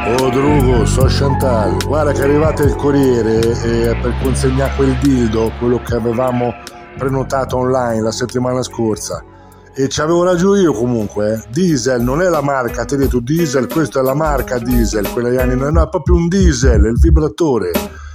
Oh Drugo, so Chantal, guarda che è arrivato il corriere per consegnare quel dildo, quello che avevamo prenotato online la settimana scorsa. E ci avevo ragione io comunque, Diesel non è la marca, ti ho detto Diesel, questa è la marca Diesel, quella degli anni, no, è proprio un diesel, il vibratore.